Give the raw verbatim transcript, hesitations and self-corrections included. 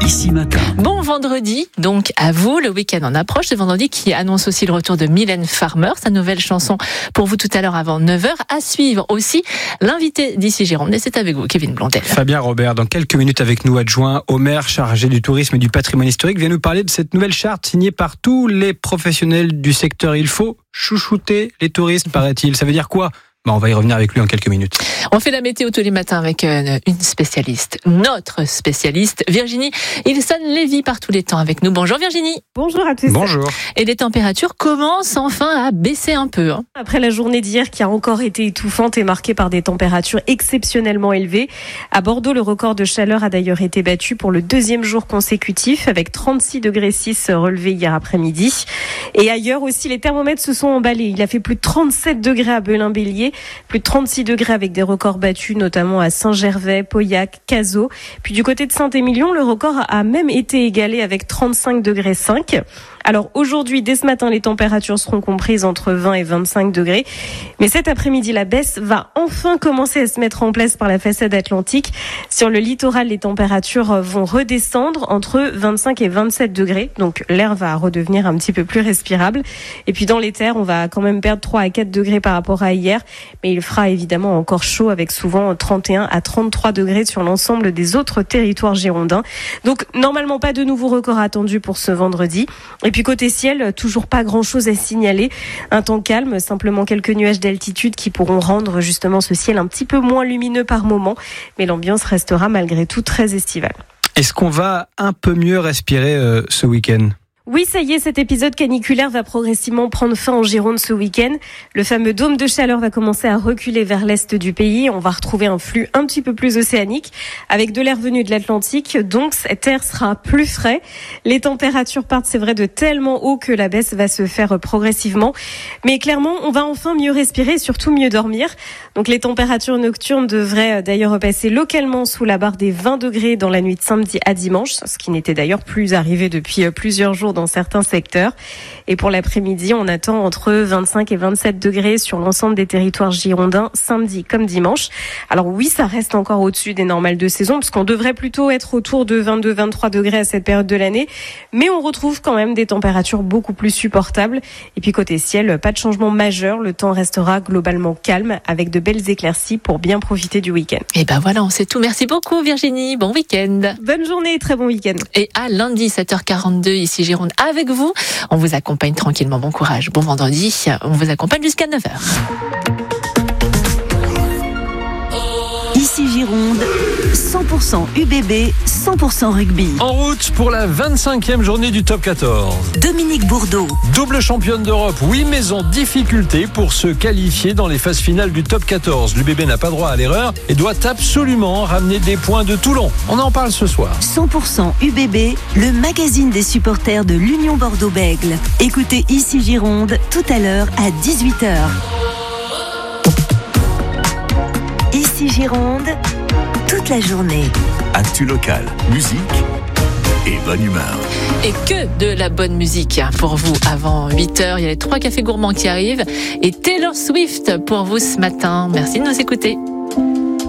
Ici Matin. Bon vendredi, donc à vous, le week-end en approche. Ce vendredi qui annonce aussi le retour de Mylène Farmer, sa nouvelle chanson pour vous tout à l'heure avant neuf heures. À suivre aussi l'invité d'Ici Gironde. Et c'est avec vous, Kevin Blondel. Fabien Robert, dans quelques minutes avec nous, adjoint au maire chargé du tourisme et du patrimoine historique, vient nous parler de cette nouvelle charte signée par tous les professionnels du secteur. Il faut chouchouter les touristes, paraît-il. Ça veut dire quoi ? Bon, on va y revenir avec lui en quelques minutes. On fait la météo tous les matins avec une spécialiste, notre spécialiste, Virginie Ilson-Lévy, par tous les temps avec nous. Bonjour Virginie. Bonjour à tous. Bonjour. Et les températures commencent enfin à baisser un peu. Hein. Après la journée d'hier qui a encore été étouffante et marquée par des températures exceptionnellement élevées, à Bordeaux, le record de chaleur a d'ailleurs été battu pour le deuxième jour consécutif avec trente-six degrés six relevés hier après-midi. Et ailleurs aussi, les thermomètres se sont emballés. Il a fait plus de trente-sept degrés à Belin-Bélier, plus de trente-six degrés avec des records battus, notamment à Saint-Gervais, Pauillac, Cazaux. Puis du côté de Saint-Émilion, le record a même été égalé avec trente-cinq degrés cinq. Alors aujourd'hui, dès ce matin, les températures seront comprises entre vingt et vingt-cinq degrés. Mais cet après-midi, la baisse va enfin commencer à se mettre en place par la façade atlantique. Sur le littoral, les températures vont redescendre entre vingt-cinq et vingt-sept degrés. Donc l'air va redevenir un petit peu plus respirable. Et puis dans les terres, on va quand même perdre trois à quatre degrés par rapport à hier. Mais il fera évidemment encore chaud avec souvent trente et un à trente-trois degrés sur l'ensemble des autres territoires girondins. Donc normalement pas de nouveaux records attendus pour ce vendredi. Et puis côté ciel, toujours pas grand-chose à signaler. Un temps calme, simplement quelques nuages d'altitude qui pourront rendre justement ce ciel un petit peu moins lumineux par moment. Mais l'ambiance restera malgré tout très estivale. Est-ce qu'on va un peu mieux respirer euh, ce week-end ? Oui, ça y est, cet épisode caniculaire va progressivement prendre fin en Gironde ce week-end. Le fameux dôme de chaleur va commencer à reculer vers l'est du pays. On va retrouver un flux un petit peu plus océanique avec de l'air venu de l'Atlantique. Donc, cet air sera plus frais. Les températures partent, c'est vrai, de tellement haut que la baisse va se faire progressivement. Mais clairement, on va enfin mieux respirer et surtout mieux dormir. Donc, les températures nocturnes devraient d'ailleurs repasser localement sous la barre des vingt degrés dans la nuit de samedi à dimanche, ce qui n'était d'ailleurs plus arrivé depuis plusieurs jours dans certains secteurs. Et pour l'après-midi, on attend entre vingt-cinq et vingt-sept degrés sur l'ensemble des territoires girondins, samedi comme dimanche. Alors oui, ça reste encore au-dessus des normales de saison, parce qu'on devrait plutôt être autour de vingt-deux à vingt-trois degrés à cette période de l'année. Mais on retrouve quand même des températures beaucoup plus supportables. Et puis côté ciel, pas de changement majeur. Le temps restera globalement calme, avec de belles éclaircies pour bien profiter du week-end. Et ben voilà, on sait tout. Merci beaucoup Virginie. Bon week-end. Bonne journée et très bon week-end. Et à lundi, sept heures quarante-deux, ici Gironde, avec vous. On vous accompagne tranquillement. Bon courage. Bon vendredi. On vous accompagne jusqu'à neuf heures. Ici Gironde, cent pour cent U B B, cent pour cent rugby. En route pour la vingt-cinquième journée du top quatorze. Dominique Bourdeau. Double championne d'Europe, oui, mais en difficulté pour se qualifier dans les phases finales du top quatorze. L'U B B n'a pas droit à l'erreur et doit absolument ramener des points de Toulon. On en parle ce soir. cent pour cent U B B, le magazine des supporters de l'Union Bordeaux-Bègles. Écoutez Ici Gironde tout à l'heure à dix-huit heures. Ici Gironde, toute la journée. Actu local, musique et bonne humeur. Et que de la bonne musique pour vous avant huit heures. Il y a les trois cafés gourmands qui arrivent et Taylor Swift pour vous ce matin. Merci de nous écouter.